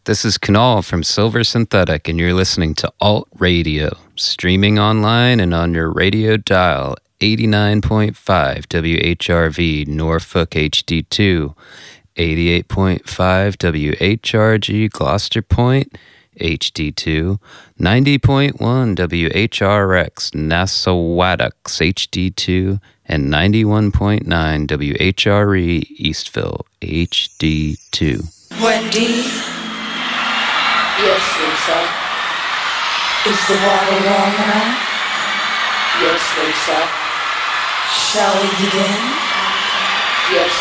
This is Kunal from Silver Synthetic, and you're listening to Alt Radio, streaming online and on your radio dial, 89.5 WHRV Norfolk HD2, 88.5 WHRG Gloucester Point HD2, 90.1 WHRX Nassauwatuck HD2, and 91.9 WHRE Eastville HD2. Wendy? Yes, Lisa. Is the water warm enough? Yes, Lisa. Shall we begin? Yes,